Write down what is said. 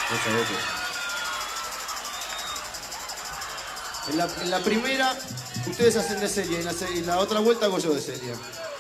Muchas veces. En la primera, ustedes hacen de Celia, y en la otra vuelta hago yo de Celia.